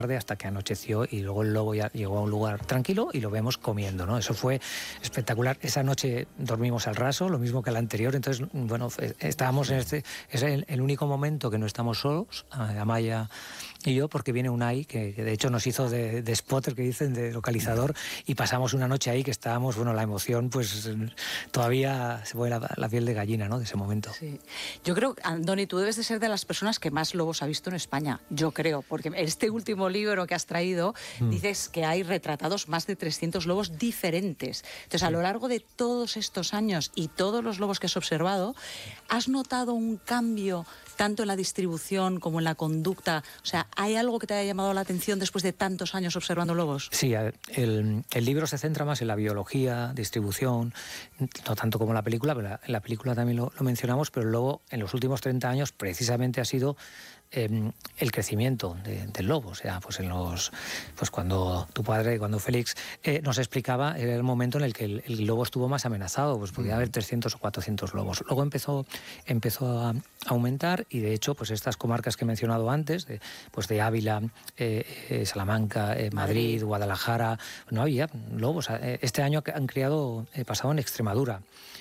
hasta que anocheció y luego el lobo ya llegó a un lugar tranquilo y lo vemos comiendo, ¿no? Eso fue espectacular. Esa noche dormimos al raso, lo mismo que la anterior, entonces, bueno, estábamos en es el único momento que no estamos solos, Amaya y yo, porque viene Unai, que de hecho nos hizo de spotter, que dicen, de localizador, y pasamos una noche ahí que estábamos, bueno, la emoción, pues todavía se pone la piel de gallina, ¿no?, de ese momento. Sí. Yo creo, Andoni, tú debes de ser de las personas que más lobos ha visto en España, yo creo, porque en este último libro que has traído dices que hay retratados más de 300 lobos diferentes. Entonces, a lo largo de todos estos años y todos los lobos que has observado, ¿has notado un cambio tanto en la distribución como en la conducta? O sea, ¿hay algo que te haya llamado la atención después de tantos años observando lobos? Sí, el libro se centra más en la biología, distribución, no tanto como la película, pero en la película también lo mencionamos, pero el lobo en los últimos 30 años precisamente ha sido el crecimiento del lobo. O sea, pues cuando tu padre, cuando Félix nos explicaba, era el momento en el que el lobo estuvo más amenazado, pues podía haber 300 o 400 lobos. Luego empezó a aumentar, y de hecho, pues estas comarcas que he mencionado antes, de Ávila, Salamanca, Madrid, Guadalajara, no había lobos. Este año han pasado en Extremadura.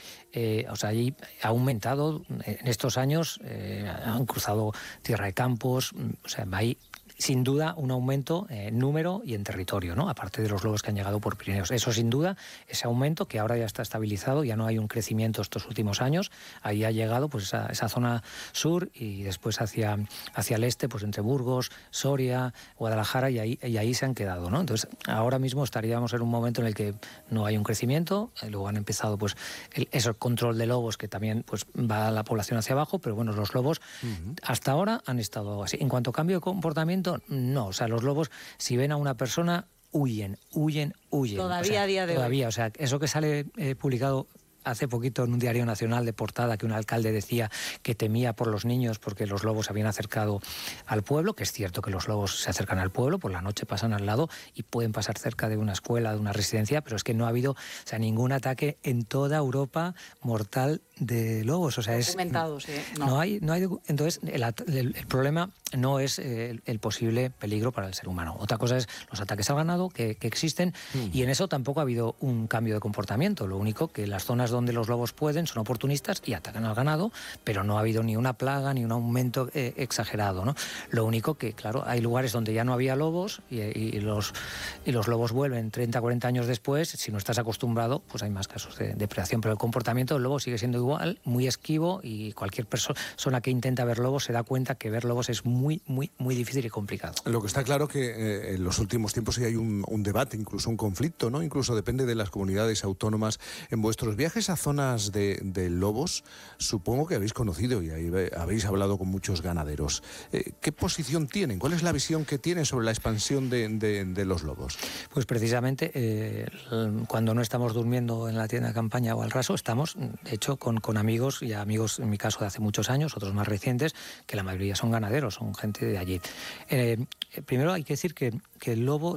O sea, allí ha aumentado en estos años, han cruzado Tierra de Campos, o sea, hay sin duda un aumento en número y en territorio, ¿no?, aparte de los lobos que han llegado por Pirineos. Eso sin duda, ese aumento que ahora ya está estabilizado, ya no hay un crecimiento estos últimos años, ahí ha llegado pues esa zona sur y después hacia el este, pues entre Burgos, Soria, Guadalajara, y ahí se han quedado, ¿no? Entonces, ahora mismo estaríamos en un momento en el que no hay un crecimiento, luego han empezado pues el control de lobos, que también pues va la población hacia abajo, pero bueno, los lobos hasta ahora han estado así. En cuanto a cambio de comportamiento, no, o sea, los lobos, si ven a una persona, huyen. Todavía, o sea, a día de todavía, hoy. O sea, eso que sale publicado hace poquito en un diario nacional de portada, que un alcalde decía que temía por los niños porque los lobos se habían acercado al pueblo, que es cierto que los lobos se acercan al pueblo, por la noche pasan al lado y pueden pasar cerca de una escuela, de una residencia, pero es que no ha habido, o sea, ningún ataque en toda Europa mortal de lobos. O sea, documentados, no hay. Entonces, el problema no es el posible peligro para el ser humano. Otra cosa es los ataques al ganado que existen, y en eso tampoco ha habido un cambio de comportamiento. Lo único que las zonas donde los lobos pueden son oportunistas y atacan al ganado, pero no ha habido ni una plaga ni un aumento exagerado, ¿no? Lo único que, claro, hay lugares donde ya no había lobos y los lobos vuelven 30, 40 años después. Si no estás acostumbrado, pues hay más casos de depredación, pero el comportamiento del lobo sigue siendo igual, muy esquivo, y cualquier persona que intenta ver lobos se da cuenta que ver lobos es muy difícil y complicado. Lo que está claro que en los últimos tiempos sí hay un debate, incluso un conflicto, ¿no? Incluso depende de las comunidades autónomas. En vuestros viajes a zonas de lobos, supongo que habéis conocido y habéis hablado con muchos ganaderos. ¿Qué posición tienen? ¿Cuál es la visión que tienen sobre la expansión de los lobos? Pues precisamente cuando no estamos durmiendo en la tienda de campaña o al raso, estamos, de hecho, con amigos, y amigos en mi caso de hace muchos años, otros más recientes, que la mayoría son ganaderos, son gente de allí. Primero hay que decir que el lobo,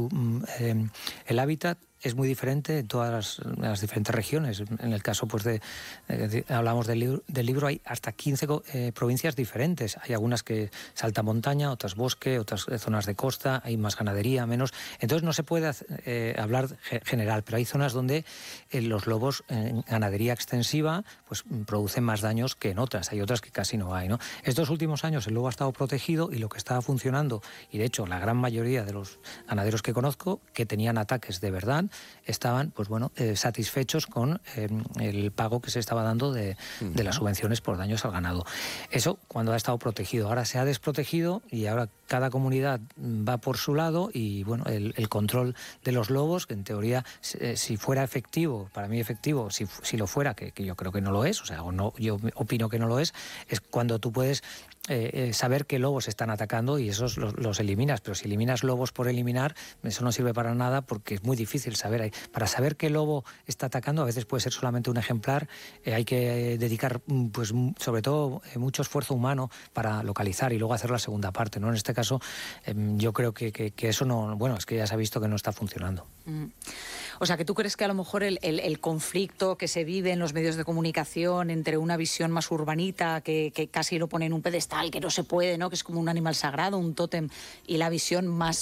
el hábitat es muy diferente en todas las diferentes regiones. En el caso, pues hablamos del libro, hay hasta 15 provincias diferentes. Hay algunas que salta montaña, otras bosque, otras zonas de costa, hay más ganadería, menos. Entonces no se puede hablar general, pero hay zonas donde los lobos en ganadería extensiva pues producen más daños que en otras. Hay otras que casi no hay, ¿no? Estos últimos años el lobo ha estado protegido, y lo que estaba funcionando, y de hecho la gran mayoría de los ganaderos que conozco que tenían ataques de verdad, estaban pues satisfechos con el pago que se estaba dando de las subvenciones por daños al ganado. Eso cuando ha estado protegido. Ahora se ha desprotegido y ahora cada comunidad va por su lado, y bueno, el control de los lobos, que en teoría si fuera efectivo, para mí efectivo, si lo fuera, que yo creo que no lo es, o sea, yo opino que no lo es cuando tú puedes saber qué lobos están atacando y esos los eliminas, pero si eliminas lobos por eliminar, eso no sirve para nada, porque es muy difícil saber. Para saber qué lobo está atacando, a veces puede ser solamente un ejemplar, hay que dedicar pues sobre todo mucho esfuerzo humano para localizar y luego hacer la segunda parte, ¿no? En este caso yo creo que eso no, bueno, es que ya se ha visto que no está funcionando. O sea, que tú crees que a lo mejor el conflicto que se vive en los medios de comunicación entre una visión más urbanita, que casi lo pone en un pedestal, que no se puede, ¿no? Que es como un animal sagrado, un tótem, y la visión más